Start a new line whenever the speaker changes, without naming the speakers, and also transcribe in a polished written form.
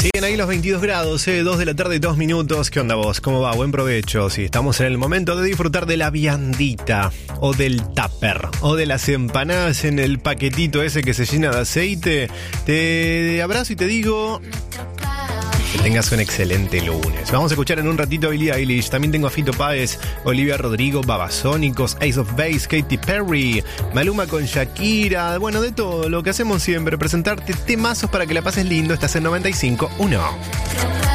Siguen ahí los 22 grados, 2 de la tarde, 2 minutos. ¿Qué onda vos? ¿Cómo va? Buen provecho. Sí, estamos en el momento de disfrutar de la viandita, o del tupper, o de las empanadas en el paquetito ese que se llena de aceite. Te abrazo y te digo que tengas un excelente lunes. Vamos a escuchar en un ratito a Billie Eilish. También tengo a Fito Páez, Olivia Rodrigo, Babasónicos, Ace of Base, Katy Perry, Maluma con Shakira. Bueno, de todo lo que hacemos siempre, presentarte temazos para que la pases lindo. Estás en 95.1.